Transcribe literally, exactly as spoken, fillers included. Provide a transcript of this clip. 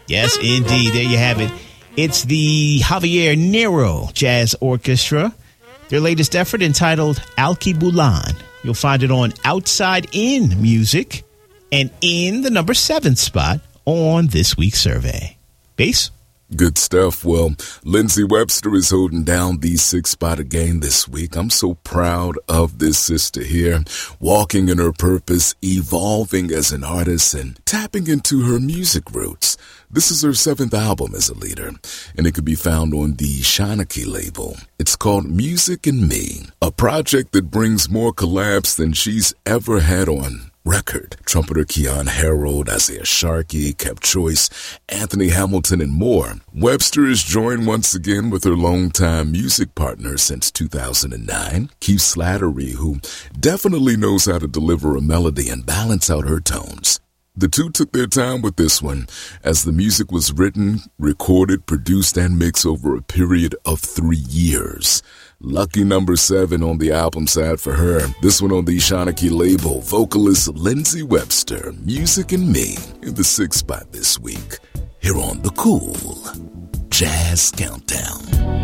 Yes, indeed. There you have it. It's the Javier Nero Jazz Orchestra. Their latest effort entitled Alkebulan. You'll find it on Outside In Music and in the number seven spot on this week's survey. Bass? Good stuff. Well, Lindsey Webster is holding down the sixth spot again this week. I'm so proud of this sister here, walking in her purpose, evolving as an artist, and tapping into her music roots. This is her seventh album as a leader, and it can be found on the Shanachie label. It's called Music and Me, a project that brings more collabs than she's ever had on record. Trumpeter Keon Harold, Isaiah Sharkey, Kev Choice, Anthony Hamilton, and more. Webster is joined once again with her longtime music partner since two thousand nine, Keith Slattery, who definitely knows how to deliver a melody and balance out her tones. The two took their time with this one, as the music was written, recorded, produced, and mixed over a period of three years. Lucky number seven on the album side for her. This one on the Shanachie label, vocalist Lindsey Webster, Music and Me, in the sixth spot this week. Here on the Cool Jazz Countdown.